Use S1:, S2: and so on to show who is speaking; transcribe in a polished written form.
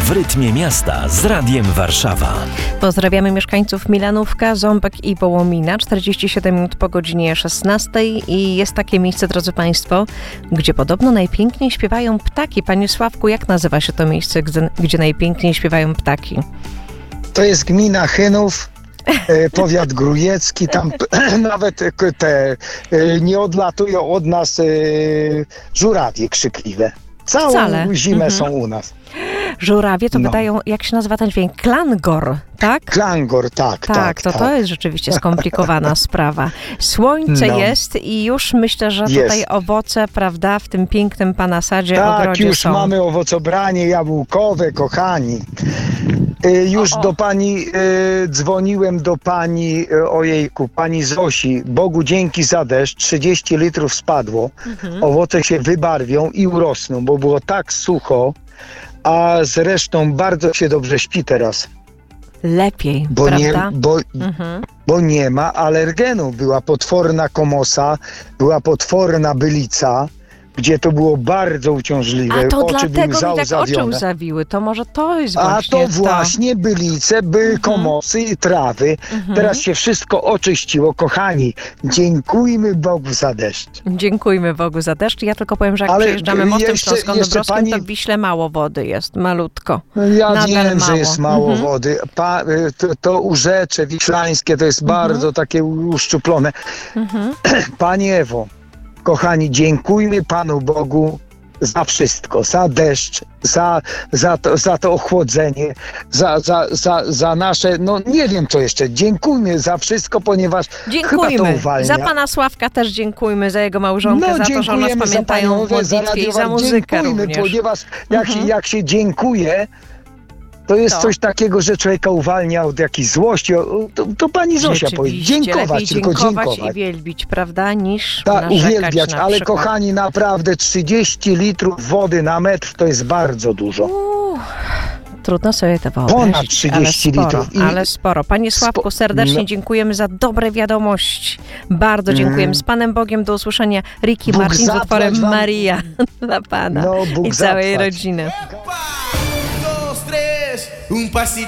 S1: W rytmie miasta z Radiem Warszawa.
S2: Pozdrawiamy mieszkańców Milanówka, Ząbek i Wołomina. 47 minut po godzinie 16 i jest takie miejsce, drodzy Państwo, gdzie podobno najpiękniej śpiewają ptaki. Panie Sławku, jak nazywa się to miejsce, gdzie najpiękniej śpiewają ptaki?
S3: To jest gmina Chynów, powiat grujecki. Tam nawet nie odlatują od nas żurawie krzykliwe. Całą zimę są u nas.
S2: Żurawie to wydają, jak się nazywa ten dźwięk? Klangor, tak?
S3: Klangor, tak.
S2: To jest rzeczywiście skomplikowana sprawa. Słońce jest i już myślę, że tutaj owoce, prawda, w tym pięknym pana sadzie, ogrodzie
S3: już
S2: są.
S3: mamy owocobranie jabłkowe, kochani. Już do pani dzwoniłem do pani, pani Zosi. Bogu dzięki za deszcz, 30 litrów spadło. Owoce się wybarwią i urosną, bo było tak sucho, a zresztą bardzo się dobrze śpi teraz.
S2: Lepiej,
S3: bo
S2: prawda?
S3: Bo nie ma alergenu. Była potworna komosa, była potworna bylica, gdzie to było bardzo uciążliwe.
S2: A to
S3: oczy
S2: dlatego
S3: były
S2: mi tak oczy łzawiły. To może to jest właśnie
S3: A to właśnie bylice, były komosy i trawy. Teraz się wszystko oczyściło. Kochani, dziękujmy Bogu za deszcz.
S2: Dziękujmy Bogu za deszcz. Ja tylko powiem, że jak przejeżdżamy mostem Śląsko-Dąbrowskim, to w Wiśle mało wody jest. Malutko.
S3: Ja wiem, że jest mało wody. To Urzecze Wiślańskie to jest bardzo takie uszczuplone. Pani Ewo, kochani, dziękujmy Panu Bogu za wszystko, za deszcz, za to ochłodzenie, za nasze, nie wiem co jeszcze, dziękujmy za wszystko, ponieważ chyba to uwalnia.
S2: Za Pana Sławka też dziękujmy, za jego małżonkę, za to, że o nas pamiętają w modlitwie i za muzykę również.
S3: Ponieważ jak się dziękuje, to jest coś takiego, że człowieka uwalnia od jakiejś złości. To pani Zosia powie. Dziękować, tylko dziękować.
S2: I wielbić, prawda, niż
S3: uwielbiać, ale kochani, naprawdę 30 litrów wody na metr to jest bardzo dużo.
S2: Trudno sobie to wyobrazić.
S3: Ponad 30 litrów.
S2: Ale sporo. Panie Sławku, serdecznie dziękujemy za dobre wiadomości. Bardzo dziękujemy. Z Panem Bogiem, do usłyszenia. Ricky Martin z utworem Maria dla Pana i całej rodziny.
S4: Un pasito.